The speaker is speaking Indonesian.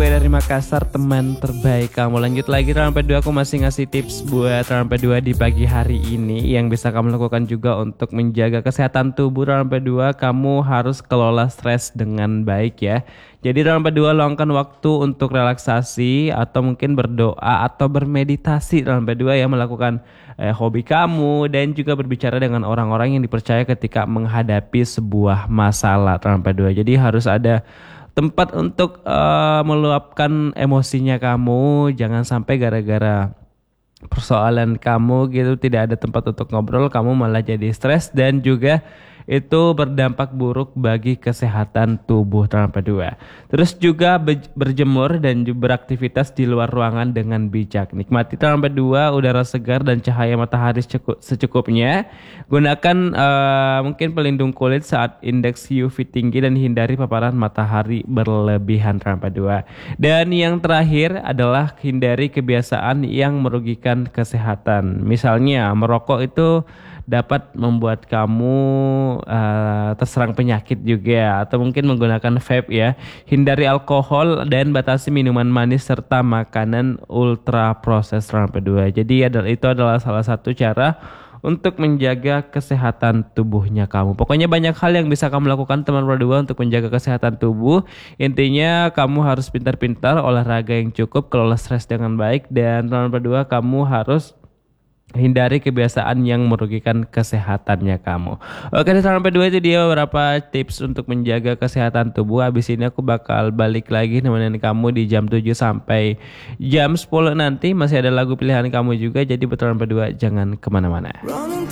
gue dari Makassar, teman terbaik kamu. Lanjut lagi Round P2, aku masih ngasih tips buat Round P2 di pagi hari ini yang bisa kamu lakukan juga untuk menjaga kesehatan tubuh. Round P2, kamu harus kelola stres dengan baik ya. Jadi Round P2 luangkan waktu untuk relaksasi atau mungkin berdoa atau bermeditasi. Round P2 ya, melakukan hobi kamu dan juga berbicara dengan orang-orang yang dipercaya ketika menghadapi sebuah masalah. Round P2, jadi harus ada tempat untuk meluapkan emosinya kamu. Jangan sampai gara-gara persoalan kamu gitu tidak ada tempat untuk ngobrol, kamu malah jadi stres dan juga itu berdampak buruk bagi kesehatan tubuh. Round 2. Terus juga berjemur dan beraktivitas di luar ruangan dengan bijak. Nikmati round 2 udara segar dan cahaya matahari secukupnya. Gunakan mungkin pelindung kulit saat indeks UV tinggi dan hindari paparan matahari berlebihan. Round 2. Dan yang terakhir adalah hindari kebiasaan yang merugikan kesehatan. Misalnya merokok itu dapat membuat kamu terserang penyakit juga, atau mungkin menggunakan vape ya. Hindari alkohol dan batasi minuman manis serta makanan ultra proses. Round 2. Jadi itu adalah salah satu cara untuk menjaga kesehatan tubuhnya kamu. Pokoknya banyak hal yang bisa kamu lakukan teman berdua untuk menjaga kesehatan tubuh. Intinya kamu harus pintar-pintar, olahraga yang cukup, kelola stres dengan baik, dan round 2 kamu harus hindari kebiasaan yang merugikan kesehatannya kamu. Oke, sampai 2 itu dia beberapa tips untuk menjaga kesehatan tubuh. Habis ini aku bakal balik lagi nemenin kamu di jam 7 sampai jam 10 nanti. Masih ada lagu pilihan kamu juga. Jadi betul sampai 2 jangan kemana-mana.